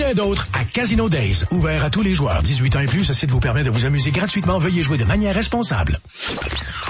bien d'autres à Casino Days. Ouvert à tous les joueurs. 18 ans et plus, ce site vous permet de vous amuser gratuitement. Veuillez jouer de manière responsable.